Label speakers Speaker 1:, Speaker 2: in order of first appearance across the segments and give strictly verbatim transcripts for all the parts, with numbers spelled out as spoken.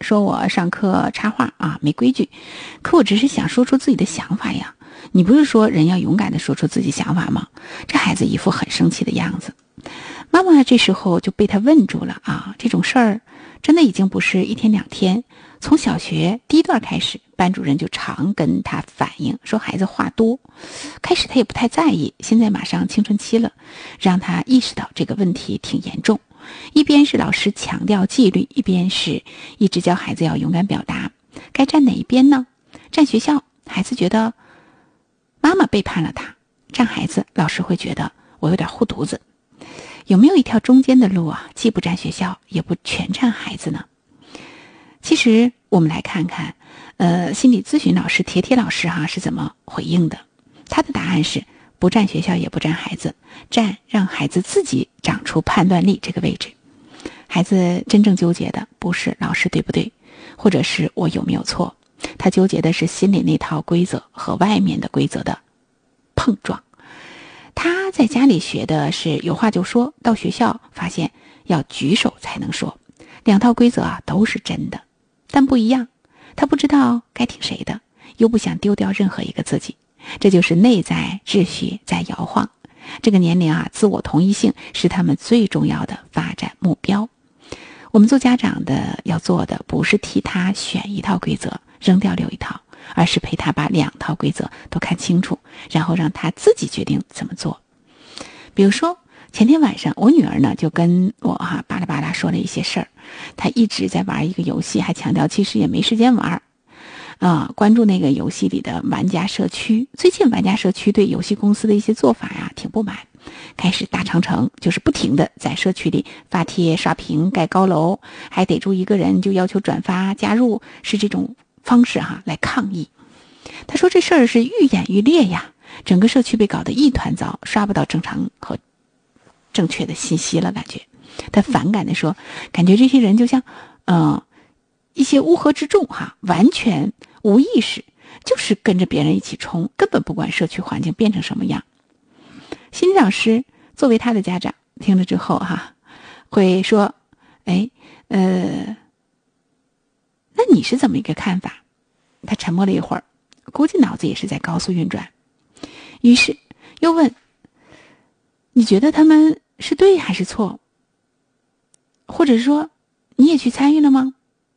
Speaker 1: 说我上课插话啊没规矩，可我只是想说出自己的想法呀。你不是说人要勇敢地说出自己想法吗？这孩子一副很生气的样子。妈妈这时候就被他问住了啊，这种事儿真的已经不是一天两天，从小学第一段开始，班主任就常跟他反映说孩子话多。开始他也不太在意，现在马上青春期了，让他意识到这个问题挺严重。一边是老师强调纪律，一边是一直教孩子要勇敢表达，该站哪一边呢？站学校，孩子觉得妈妈背叛了他；站孩子，老师会觉得我有点护犊子。有没有一条中间的路啊？既不站学校，也不全站孩子呢？其实我们来看看，呃，心理咨询老师铁铁老师哈、啊、是怎么回应的。他的答案是不站学校，也不站孩子，站让孩子自己长出判断力这个位置。孩子真正纠结的不是老师对不对，或者是我有没有错，他纠结的是心里那套规则和外面的规则的碰撞。他在家里学的是有话就说，到学校发现要举手才能说，两套规则啊都是真的，但不一样。他不知道该听谁的，又不想丢掉任何一个自己，这就是内在秩序在摇晃。这个年龄啊，自我同一性是他们最重要的发展目标。我们做家长的要做的不是替他选一套规则扔掉留一套，而是陪他把两套规则都看清楚，然后让他自己决定怎么做。比如说前天晚上我女儿呢就跟我哈、啊、巴拉巴拉说了一些事儿，她一直在玩一个游戏，还强调其实也没时间玩啊，关注那个游戏里的玩家社区。最近玩家社区对游戏公司的一些做法呀挺不满，开始大长城，就是不停的在社区里发帖刷屏盖高楼，还逮住一个人就要求转发加入，是这种方式哈来抗议。他说这事儿是愈演愈烈呀，整个社区被搞得一团糟，刷不到正常和正确的信息了。感觉他反感地说，感觉这些人就像呃一些乌合之众哈，完全无意识，就是跟着别人一起冲，根本不管社区环境变成什么样。心理老师作为他的家长听了之后哈，会说哎呃那你是怎么一个看法？他沉默了一会儿，估计脑子也是在高速运转，于是又问，你觉得他们是对还是错？或者说你也去参与了吗？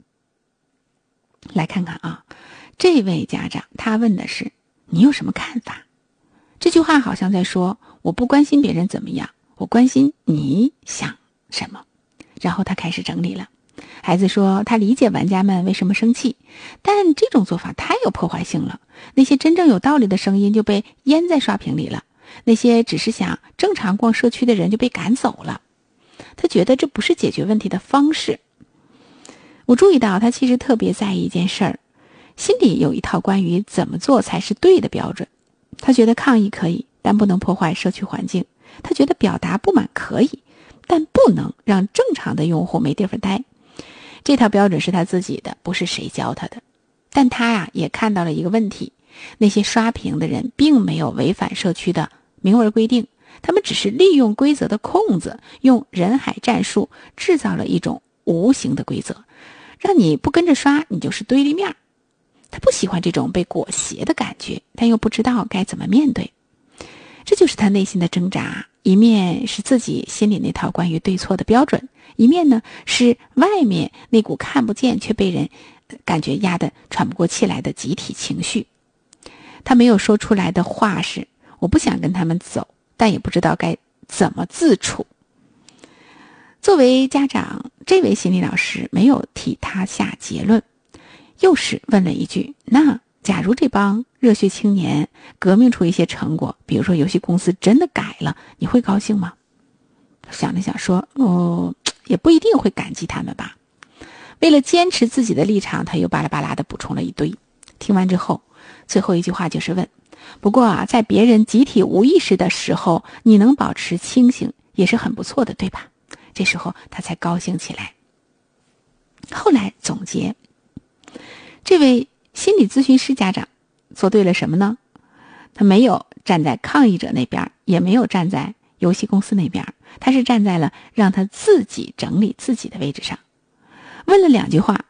Speaker 1: 来看看啊，这位家长他问的是你有什么看法？这句话好像在说我不关心别人怎么样，我关心你想什么。然后他开始整理了。孩子说他理解玩家们为什么生气，但这种做法太有破坏性了，那些真正有道理的声音就被淹在刷屏里了，那些只是想正常逛社区的人就被赶走了。他觉得这不是解决问题的方式。我注意到他其实特别在意一件事儿，心里有一套关于怎么做才是对的标准。他觉得抗议可以，但不能破坏社区环境。他觉得表达不满可以，但不能让正常的用户没地方待。这套标准是他自己的，不是谁教他的。但他呀、啊、也看到了一个问题，那些刷屏的人并没有违反社区的明文规定，他们只是利用规则的空子，用人海战术制造了一种无形的规则，让你不跟着刷，你就是对立面。他不喜欢这种被裹挟的感觉，但又不知道该怎么面对。这就是他内心的挣扎，一面是自己心里那套关于对错的标准，一面呢是外面那股看不见却被人感觉压得喘不过气来的集体情绪。他没有说出来的话是，我不想跟他们走，但也不知道该怎么自处。作为家长，这位心理老师没有替他下结论，又是问了一句，那假如这帮热血青年革命出一些成果，比如说游戏公司真的改了，你会高兴吗？想了想说，哦，也不一定会感激他们吧。为了坚持自己的立场，他又巴拉巴拉的补充了一堆。听完之后，最后一句话就是问，不过啊，在别人集体无意识的时候，你能保持清醒也是很不错的，对吧？这时候他才高兴起来。后来总结，这位心理咨询师家长做对了什么呢？他没有站在抗议者那边，也没有站在游戏公司那边，他是站在了让他自己整理自己的位置上。问了两句话，